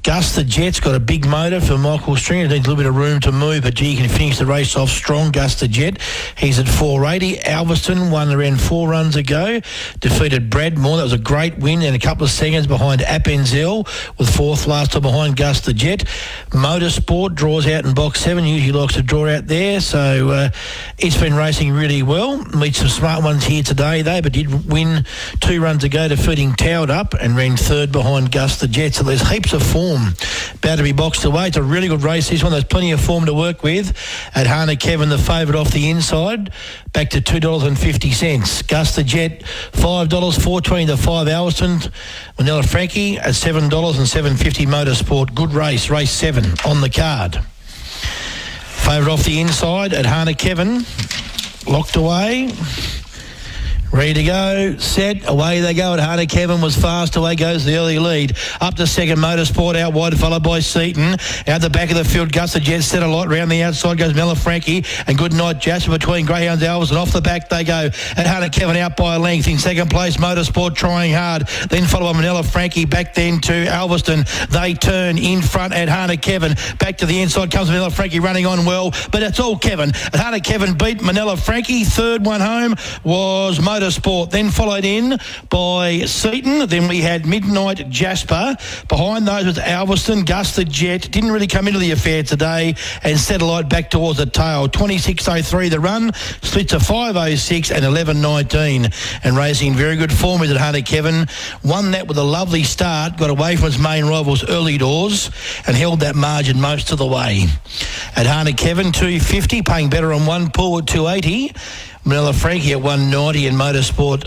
Gus the Jet's got a big motor for Michael Stringer. Needs a little bit of room to move, but he can finish the race off strong. Gus the Jet. He's at 480. Alveston won around 4 runs ago. Defeated Bradmore. That was a great win, and a couple of seconds behind Appenzell, with 4th last time behind Gus the Jet. Motorsport draws out in box 7. Usually likes to draw out there, so it's been racing really well. Meets some smart ones here today, though, but did win 2 runs ago, defeating Towered Up, and ran 3rd behind Gus the Jet. So there's heaps of form about to be boxed away. It's a really good race, this one. There's plenty of form to work with. At Hana Kevin, the favourite off the inside, back to $2.50. Gus the Jet, $5, $4.20 to 5 Alveston. Manila Frankie at $7 and $7.50 Motorsport. Good race, race 7 on the card. Favourite off the inside at Hana Kevin, locked away. Ready to go, set, away they go. At Hana Kevin was fast, away goes the early lead. Up to second, Motorsport out wide, followed by Seaton. Out the back of the field, Gus the Jet set a lot. Round the outside goes Mella Frankie, and Good Night Jasper between Greyhounds Elvis, and off the back they go. At Hana Kevin out by a length. In second place, Motorsport trying hard. Then followed by Manila Frankie, back then to Alveston. They turn in front at Hana Kevin. Back to the inside comes Manila Frankie running on well, but it's all Kevin. At Hana Kevin beat Manila Frankie. Third one home was Motorsport, then followed in by Seaton. Then we had Midnight Jasper. Behind those was Alveston. Gus the Jet didn't really come into the affair today, and Satellite back towards the tail. 26.03 the run, split to 5.06 and 11.19. And racing very good form is at Hana Kevin. Won that with a lovely start, got away from its main rivals early doors, and held that margin most of the way. At Hana Kevin, 250, paying better on one pull at 280. Manila Frankie at 190 and Motorsport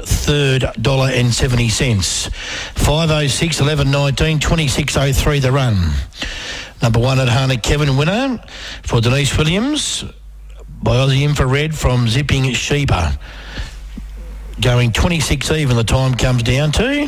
$3.70. 5.06, 11.19, 26.03 the run. Number 1 at Hana Kevin, winner for Denise Williams by Aussie Infrared from Zipping Sheba. Going 26 even the time comes down to.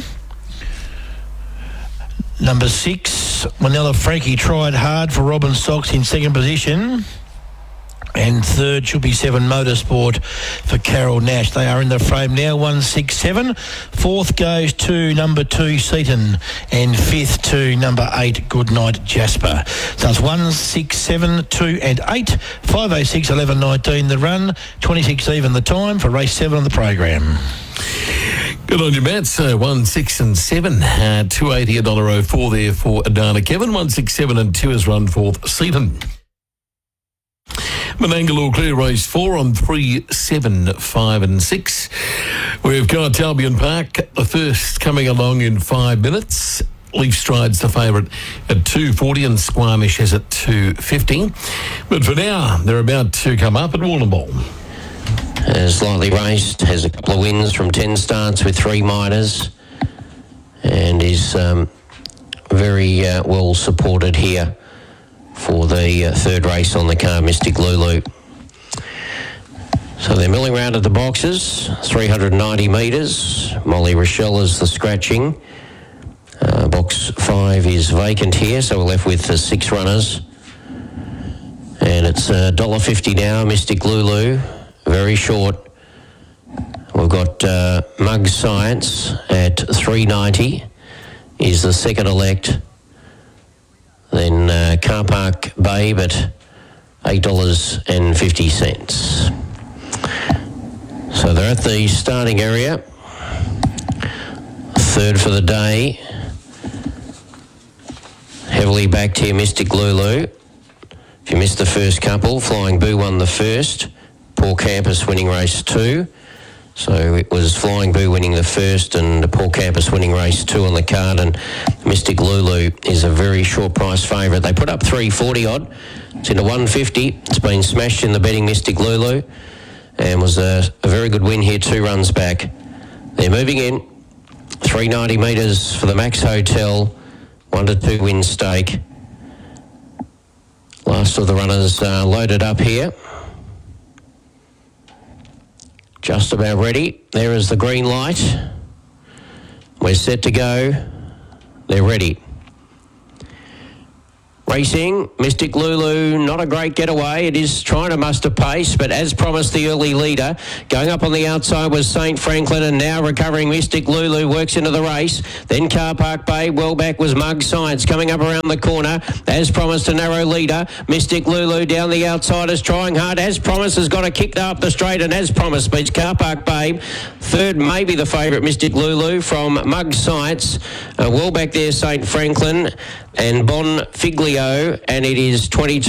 Number 6, Manila Frankie tried hard for Robin Sox in second position. And third should be 7 Motorsport for Carol Nash. They are in the frame now, 167. Fourth goes to number 2 Seaton, and fifth to number 8 Goodnight Jasper. So it's 1, 6, 7, 2 and 8. 5.06, 11.19 the run, 26 even the time for race 7 on the program. Good on you, Matt. So 1, 6 and 7. 280, $1.04 there for Adana Kevin. 1, 6, 7 and 2 is run for Seaton. Menangle Clear race 4 on 3, 7, 5 and 6. We've got Albion Park, the first coming along in 5 minutes. Leaf Stride's the favourite at 2.40 and Squamish is at 2.50. But for now, they're about to come up at Warrnambool. Slightly raced, has a couple of wins from 10 starts with 3 minors, and is very well supported here for the third race on the card, Mystic Lulu. So they're milling around at the boxes, 390 metres. Molly Rochelle is the scratching. Box 5 is vacant here, so we're left with 6 runners. And it's $1.50 now, Mystic Lulu, very short. We've got Mug Science at $3.90, is the second elect. Then Car Park Babe at $8.50. So they're at the starting area. Third for the day. Heavily backed here, Mystic Lulu. If you missed the first couple, Flying Boo won the first. Paul Campus winning race 2. So it was Flying Boo winning the first and Paul Campus winning race 2 on the card, and Mystic Lulu is a very short price favourite. They put up 340 odd. It's into 150. It's been smashed in the betting, Mystic Lulu, and was a very good win here 2 runs back. They're moving in. 390 metres for the Max Hotel. 1 to 2 win stake. Last of the runners loaded up here. Just about ready. There is the green light. We're set to go. They're ready. Racing, Mystic Lulu, not a great getaway. It is trying to muster pace, but as promised, the early leader. Going up on the outside was St. Franklin, and now recovering Mystic Lulu works into the race. Then Car Park Babe, well back was Mug Science. Coming up around the corner, as promised, a narrow leader. Mystic Lulu down the outside is trying hard. As promised, has got a kick up the straight, and as promised beats Car Park Babe. Third, maybe the favourite, Mystic Lulu from Mug Science. Well back there, St. Franklin and Bon Figlio, and it is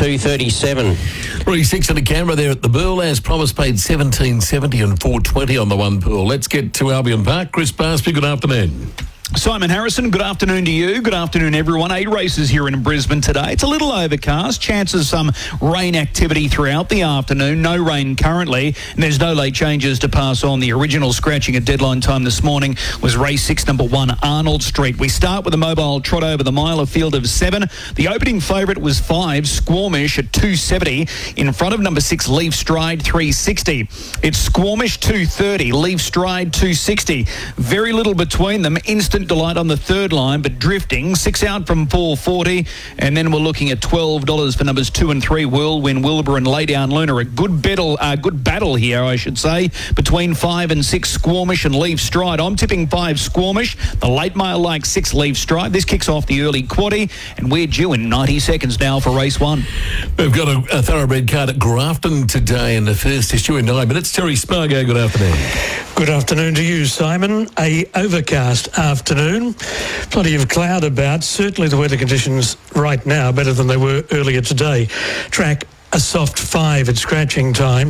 22.37. 3-6 in the camera there at the Burl. As promised, paid $17.70 and $4.20 on the one pool. Let's get to Albion Park. Chris Barsby, good afternoon. Simon Harrison, good afternoon to you. Good afternoon, everyone. 8 races here in Brisbane today. It's a little overcast. Chances some rain activity throughout the afternoon. No rain currently, and there's no late changes to pass on. The original scratching at deadline time this morning was race 6, number 1, Arnold Street. We start with a mobile trot over the mile, a field of 7. The opening favourite was 5, Squamish at 270. In front of number 6, Leaf Stride, 360. It's Squamish, 230. Leaf Stride, 260. Very little between them. Instant Delight on the third line, but drifting. 6 out from 440, and then we're looking at $12 for numbers 2 and 3, Whirlwind Wilbur and Lay Down Luna. A good battle here, I should say, between 5 and 6, Squamish and Leaf Stride. I'm tipping 5, Squamish. The late mile like 6, Leaf Stride. This kicks off the early quaddie, and we're due in 90 seconds now for race 1. We've got a thoroughbred card at Grafton today, and the first is due in 9 minutes. Terry Spargo, good afternoon. Good afternoon to you, Simon. A overcast afternoon. Plenty of cloud about. Certainly the weather conditions right now better than they were earlier today. Track a soft 5 at scratching time,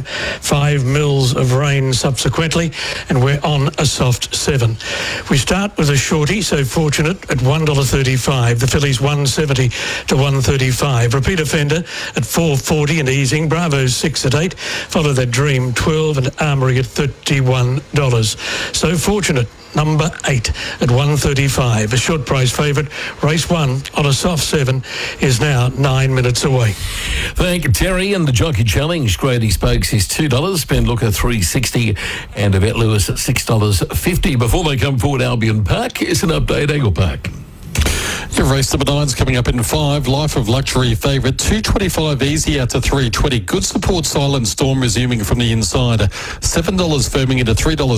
5 mils of rain subsequently, and we're on a soft 7. We start with a shorty, so fortunate, at $1.35. The fillies $1.70 to $1.35. Repeat offender at $4.40 and easing. Bravo 6 at $8. Follow that Dream 12 and Armory at $31. So fortunate. Number 8 at $1.35. A short price favourite. Race 1 on a soft 7 is now 9 minutes away. Thank you, Terry. And the Jockey Challenge, Grady Spokes is $2, Ben Looker $3.60, and Yvette Lewis at $6.50. Before they come forward, Albion Park is an update, Angle Park. Your race number 9's coming up in 5. Life of Luxury favourite. $2.25 easy out to $3.20. Good support. Silent Storm resuming from the inside. $7 firming into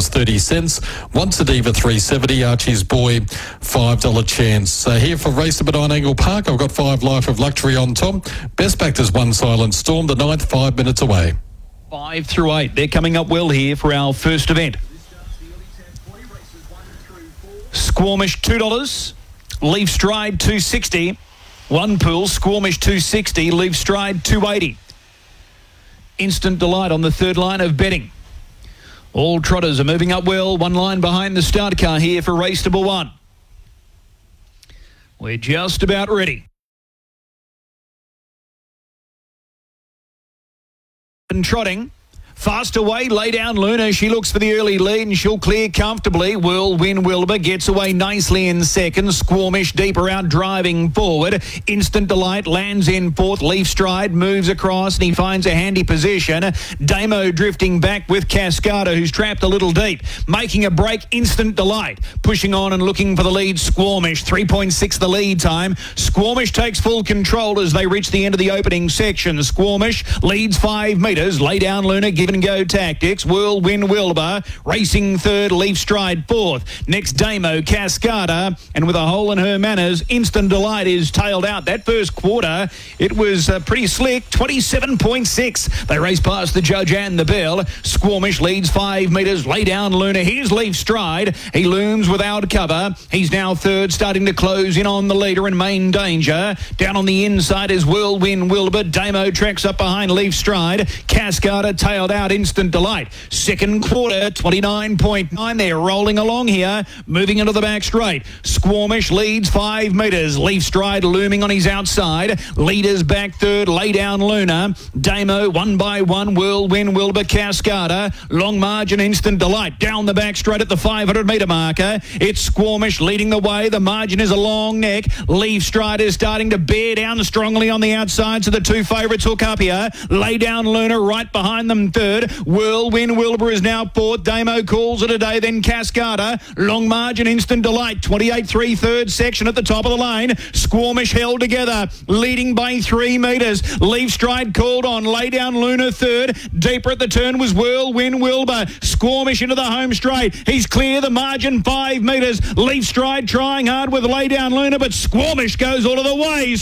$3.30. Once a Diva $3.70. Archie's Boy $5 chance. So here for race number 9 Angle Park, I've got 5 Life of Luxury on top. Best backed is 1 Silent Storm. The 9th 5 minutes away. 5 through 8. They're coming up well here for our first event. Squamish $2. Leaf Stride $2.60. One pool, Squamish $2.60. Leaf Stride $2.80. Instant Delight on the third line of betting. All trotters are moving up well. One line behind the start car here for race number 1. We're just about ready. And trotting. Fast away, Lay Down Luna. She looks for the early lead and she'll clear comfortably. Whirlwind Wilbur gets away nicely in second. Squamish deeper out driving forward. Instant Delight lands in fourth. Leaf Stride moves across and he finds a handy position. Damo drifting back with Cascada, who's trapped a little deep. Making a break, Instant Delight. Pushing on and looking for the lead, Squamish. 3.6 the lead time. Squamish takes full control as they reach the end of the opening section. Squamish leads 5 metres. Lay Down Luna, give and go tactics. Whirlwind Wilbur racing third. Leaf Stride fourth. Next Damo, Cascada, and with a hole in her manners, Instant Delight is tailed out. That first quarter, it was pretty slick. 27.6. They race past the judge and the bell. Squamish leads 5 metres. Lay Down Luna. Here's Leaf Stride. He looms without cover. He's now third, starting to close in on the leader and main danger. Down on the inside is Whirlwind Wilbur. Damo tracks up behind Leaf Stride. Cascada tailed out Instant Delight. Second quarter, 29.9. They're rolling along here, moving into the back straight. Squamish leads 5 metres. Leaf Stride looming on his outside. Leaders back third. Lay Down Luna. Damo one by one. Whirlwind Wilbur, Cascada. Long margin, Instant Delight. Down the back straight at the 500 metre marker. It's Squamish leading the way. The margin is a long neck. Leaf Stride is starting to bear down strongly on the outside, so the two favourites hook up here. Lay Down Luna right behind them third. third. Whirlwind Wilbur is now fourth. Damo calls it a day, then Cascada. Long margin, Instant Delight. 28-3 third section at the top of the lane. Squamish held together, leading by 3 metres. Leaf Stride called on. Lay Down Luna third. Deeper at the turn was Whirlwind Wilbur. Squamish into the home straight. He's clear the margin 5 metres. Leaf Stride trying hard with Lay Down Luna, but Squamish goes all of the way.